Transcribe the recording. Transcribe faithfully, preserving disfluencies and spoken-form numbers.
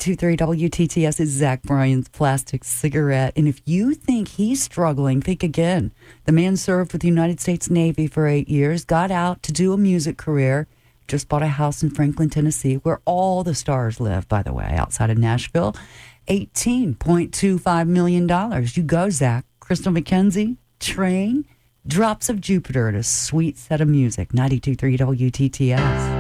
ninety-two point three W T T S is Zach Bryan's Plastic Cigarette. And if you think he's struggling, think again. The man served with the United States Navy for eight years, got out to do a music career, just bought a house in Franklin, Tennessee, where all the stars live, by the way, outside of Nashville. eighteen point two five million dollars. You go, Zach. Crystal McKenzie, Train, Drops of Jupiter, and a sweet set of music. ninety-two point three W T T S.